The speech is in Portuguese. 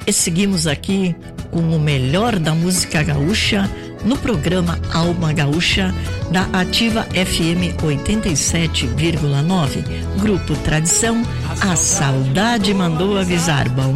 E seguimos aqui com o melhor da música gaúcha no programa Alma Gaúcha da Ativa FM 87,9. Grupo Tradição, a saudade mandou avisar. Bom